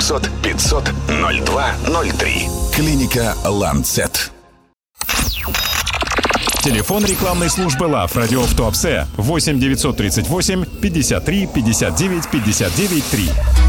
800 500 0203. Клиника «Ланцет». Телефон рекламной службы ЛАВ «Радио в Туапсе» 8 938 53 59 59 3.